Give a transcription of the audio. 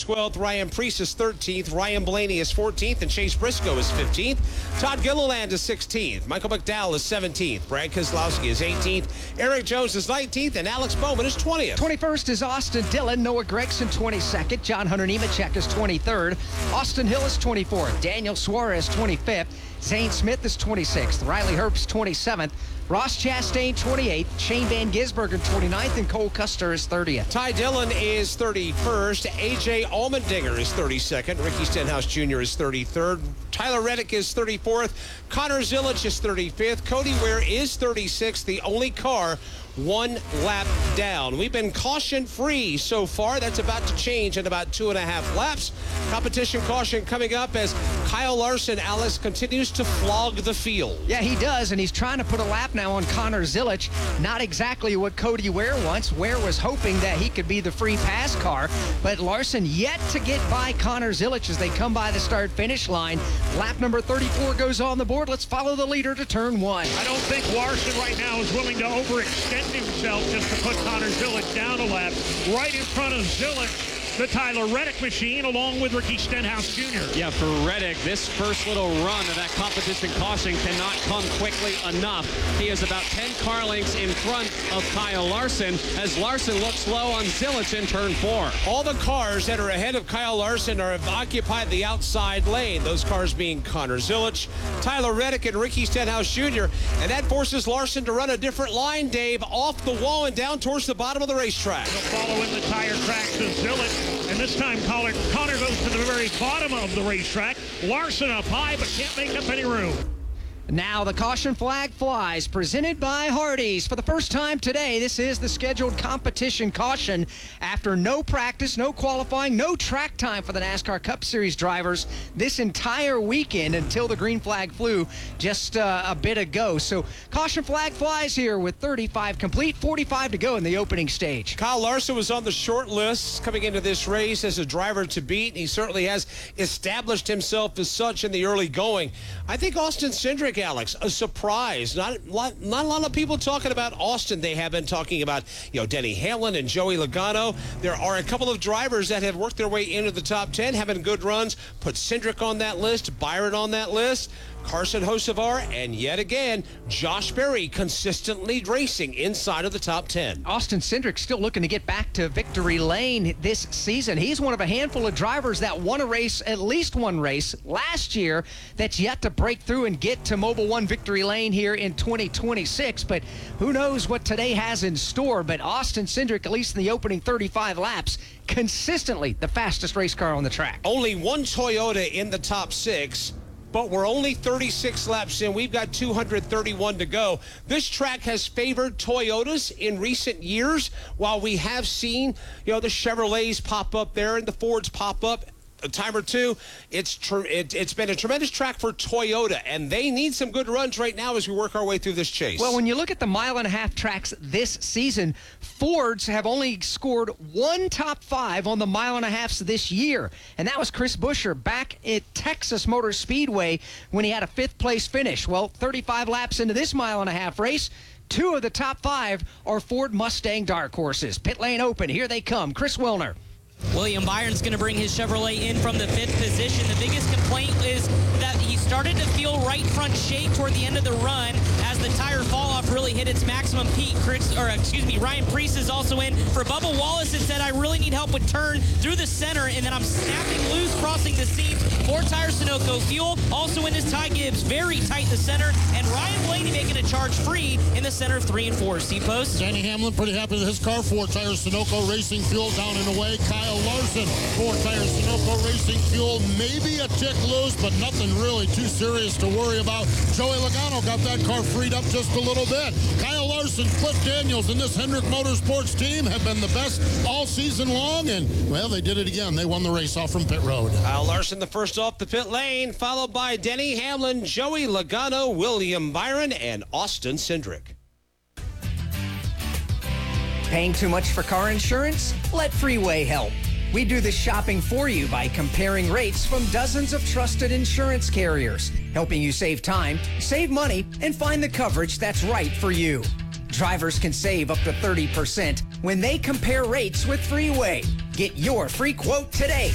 12th. Ryan Preece is 13th. Ryan Blaney is 14th. And Chase Briscoe is 15th. Todd Gilliland is 16th. Michael McDowell is 17th. Brad Keselowski is 18th. Eric Jones is 19th. And Alex Bowman is 20th. 21st is Austin Dillon. Noah Gregson, 22nd. John Hunter Nemechek is 23rd. Austin Hill is 24th. Daniel Suarez, 25th. Zane Smith is 26th. Riley Herbst, 27th. Ross Chastain, 28th. Shane Van Gisbergen, 29th. And Cole Custer is 30th. Ty Dillon is 31st. A.J. Allmendinger is 32nd. Ricky Stenhouse Jr. is 33rd. Tyler Reddick is 34th. Connor Zilic is 35th. Cody Ware is 36th. The only car one lap down. We've been caution-free so far. That's about to change in about 2.5 laps. Competition caution coming up as Kyle Larson, Alice, continues to flog the field. Yeah, he does, and he's trying to put a lap now on Connor Zilic. Not exactly what Cody Ware wants. Ware was hoping that he could be the free pass car, but Larson yet to get by Connor Zilic as they come by the start-finish line. Lap number 34 goes on the board. Let's follow the leader to turn 1. I don't think Larson right now is willing to overextend himself just to put Connor Zilic down a lap. Right in front of Zilic, the Tyler Reddick machine, along with Ricky Stenhouse Jr. Yeah, for Reddick, this first little run of that competition caution cannot come quickly enough. He is about 10 car lengths in front of Kyle Larson as Larson looks low on Zilic in turn 4. All the cars that are ahead of Kyle Larson have occupied the outside lane. Those cars being Connor Zilic, Tyler Reddick, and Ricky Stenhouse Jr. And that forces Larson to run a different line, Dave, off the wall and down towards the bottom of the racetrack. He'll follow in the tire tracks of Zilic. And this time, Connor goes to the very bottom of the racetrack. Larson up high, but can't make up any room. Now the caution flag flies, presented by Hardee's. For the first time today, this is the scheduled competition caution. After no practice, no qualifying, no track time for the NASCAR Cup Series drivers this entire weekend until the green flag flew just a bit ago. So caution flag flies here with 35 complete, 45 to go in the opening stage. Kyle Larson was on the short list coming into this race as a driver to beat. He certainly has established himself as such in the early going. I think Austin Cindric, Alex, a surprise. Not a lot of people talking about Austin. They have been talking about, Denny Hamlin and Joey Logano. There are a couple of drivers that have worked their way into the top 10, having good runs. Put Cindric on that list, Byron on that list, Carson Hocevar, and yet again, Josh Berry consistently racing inside of the top 10. Austin Cindric still looking to get back to victory lane this season. He's one of a handful of drivers that won a race, at least one race, last year that's yet to break through and get to Mobil 1 victory lane here in 2026. But who knows what today has in store. But Austin Cindric, at least in the opening 35 laps, consistently the fastest race car on the track. Only one Toyota in the top 6. But we're only 36 laps in. We've got 231 to go. This track has favored Toyotas in recent years, while we have seen, the Chevrolets pop up there and the Fords pop up a time or two. It's been a tremendous track for Toyota, and they need some good runs right now as we work our way through this chase. Well, when you look at the mile-and-a-half tracks this season, Fords have only scored one top 5 on the mile-and-a-halfs this year, and that was Chris Buescher back at Texas Motor Speedway when he had a 5th-place finish. Well, 35 laps into this mile-and-a-half race, 2 of the top 5 are Ford Mustang dark horses. Pit lane open. Here they come. Chris Wilner. William Byron's going to bring his Chevrolet in from the 5th position. The biggest complaint is that he started to feel right front shake toward the end of the run as the tire fall-off really hit its maximum peak. Ryan Preece is also in for Bubba Wallace and said, I really need help with turn through the center, and then I'm snapping loose, crossing the seams. 4 tire Sunoco fuel. Also in is Ty Gibbs, very tight the center, and Ryan Blaney making a charge free in the center of 3 and 4. Steve Post. Danny Hamlin pretty happy with his car. 4 tires Sunoco Racing Fuel down and away. Kyle Larson, 4 tires Sunoco Racing Fuel, maybe a tick loose, but nothing really too serious to worry about. Joey Logano got that car freed up just a little bit. Kyle Larson, Cliff Daniels, and this Hendrick Motorsports team have been the best all season long, and, well, they did it again. They won the race off from pit road. Kyle Larson, the first off the pit lane, followed by Denny Hamlin, Joey Logano, William Byron, and Austin Cindric. Paying too much for car insurance? Let Freeway help. We do the shopping for you by comparing rates from dozens of trusted insurance carriers, helping you save time, save money, and find the coverage that's right for you. Drivers can save up to 30% when they compare rates with Freeway. Get your free quote today